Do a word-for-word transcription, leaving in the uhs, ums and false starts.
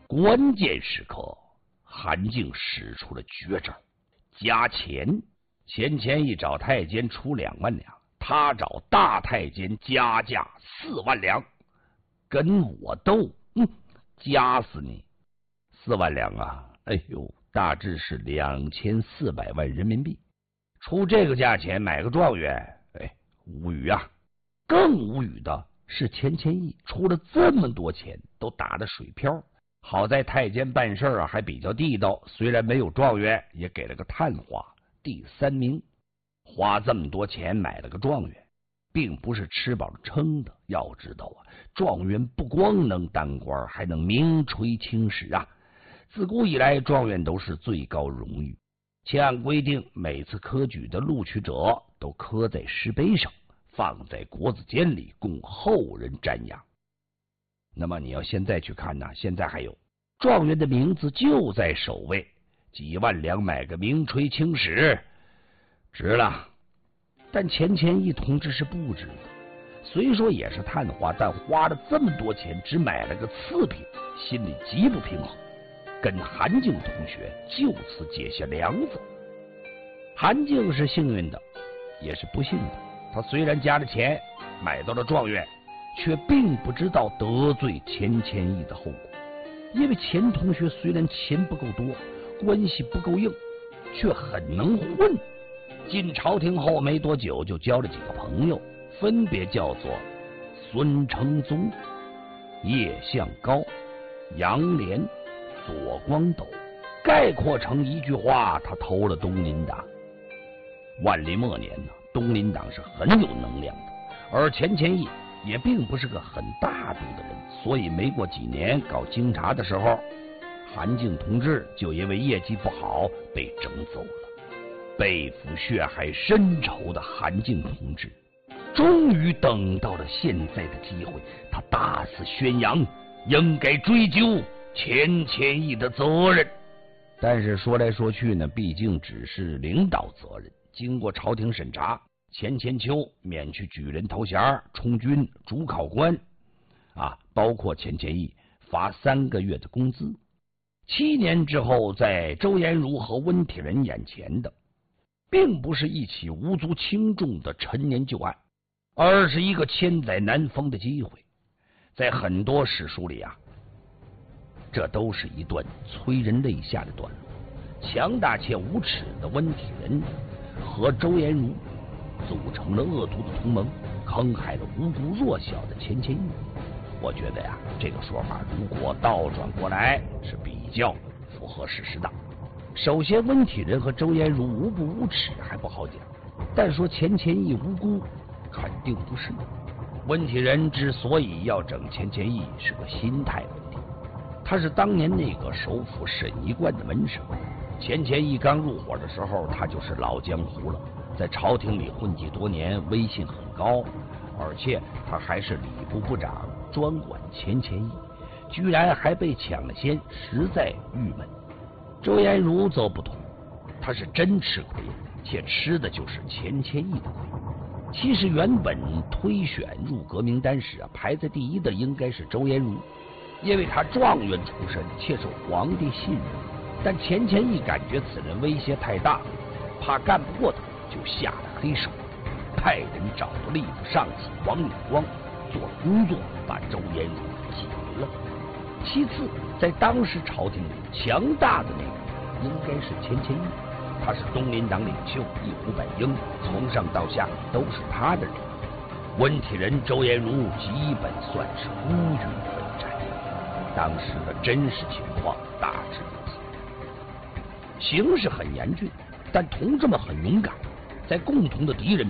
关键时刻，韩静使出了绝招，加钱。钱谦益找太监出两万两，他找大太监加价四万两，跟我斗，嗯，加死你！四万两啊，哎呦，大致是两千四百万人民币。出这个价钱买个状元，哎，无语啊！更无语的是钱谦益出了这么多钱，都打的水漂。好在太监办事啊还比较地道，虽然没有状元，也给了个探花。第三名，花这么多钱买了个状元，并不是吃饱了撑的。要知道啊，状元不光能当官，还能名垂青史啊！自古以来，状元都是最高荣誉。且按规定，每次科举的录取者都刻在石碑上，放在国子监里供后人瞻仰。那么你要现在去看呢，现在还有状元的名字就在首位。几万两买个名垂青史，值了。但钱谦益同志是不值的。虽说也是探花，但花了这么多钱，只买了个次品，心里极不平衡。跟韩静同学就此结下梁子。韩静是幸运的，也是不幸的。他虽然加了钱买到了状元，却并不知道得罪钱谦益的后果。因为钱同学虽然钱不够多，关系不够硬，却很能混。进朝廷后没多久，就交了几个朋友，分别叫做孙承宗、叶向高、杨涟、左光斗。概括成一句话，他投了东林党。万历末年呢，东林党是很有能量的，而钱谦益也并不是个很大度的人，所以没过几年搞京察的时候，韩静同志就因为业绩不好被整走了。背负血海深仇的韩静同志终于等到了现在的机会，他大肆宣扬应该追究钱谦益的责任。但是说来说去呢，毕竟只是领导责任。经过朝廷审查，钱千秋免去举人头衔、充军、主考官啊，包括钱谦益罚三个月的工资。七年之后，在周延儒和温体仁眼前的，并不是一起无足轻重的陈年旧案，而是一个千载难逢的机会。在很多史书里啊，这都是一段催人泪下的段落。强大且无耻的温体仁和周延儒组成了恶毒的同盟，坑害了无辜弱小的钱谦益。我觉得呀，这个说法如果倒转过来是比较符合事实的。首先，温体仁和周延儒无不无耻还不好讲，但说钱谦益无辜肯定不是。温体仁之所以要整钱谦益，是个心态问题。他是当年那个首辅沈一贯的门生，钱谦益刚入伙的时候，他就是老江湖了，在朝廷里混迹多年，威信很高，而且他还是礼部部长，专管钱谦益，居然还被抢了先，实在郁闷。周延儒则不同，他是真吃亏，且吃的就是钱谦益的亏。其实原本推选入阁名单时啊，排在第一的应该是周延儒，因为他状元出身，且受皇帝信任。但钱谦益感觉此人威胁太大，怕干不过他，就下了黑手，派人找到吏部上级王永光做了工作，把周延儒解了。其次，在当时朝廷里强大的那个应该是钱谦益，他是东林党领袖，一呼百应，从上到下都是他的人。温体仁、周延儒基本算是孤军奋战，当时的真实情况大致如此。形势很严峻，但同志们很勇敢，在共同的敌人